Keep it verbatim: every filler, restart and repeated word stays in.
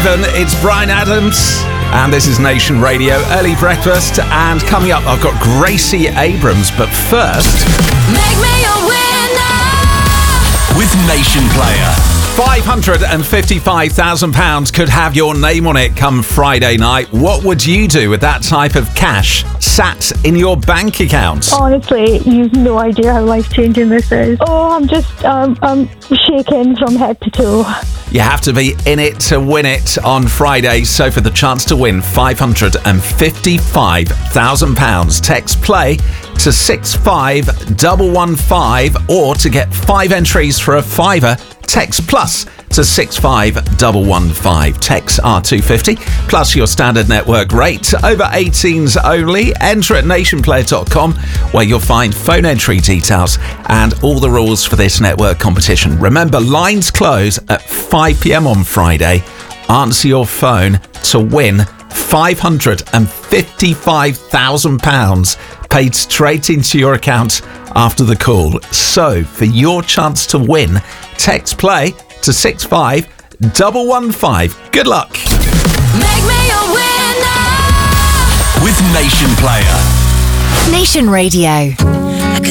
seven, it's Bryan Adams, and this is Nation Radio Early Breakfast. And coming up, I've got Gracie Abrams, but first, Make me a winner with Nation Player. five hundred fifty-five thousand pounds could have your name on it come Friday night. What would you do with that type of cash sat in your bank account? Honestly, you've no idea how life-changing this is. Oh, I'm just um, I'm shaking from head to toe. You have to be in it to win it on Friday. So for the chance to win five hundred fifty-five thousand pounds, text play to six five one one five, or to get five entries for a fiver, text plus to six five one one five. Texts are two pounds fifty plus your standard network rate. Over eighteens only. Enter at nation player dot com, where you'll find phone entry details and all the rules for this network competition. Remember, lines close at five p.m. on Friday. Answer your phone to win five hundred fifty-five thousand pounds paid straight into your account after the call. So, for your chance to win, text play to six five one one five. Good luck. Make me a winner With Nation Player. Nation Radio.